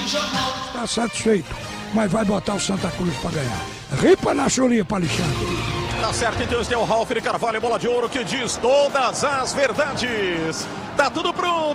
Está satisfeito, mas vai botar o Santa Cruz para ganhar. Ripa na chorinha para Alexandre. Tá certo, então este é o Ralf de Carvalho, bola de ouro, que diz todas as verdades. Tá tudo pronto.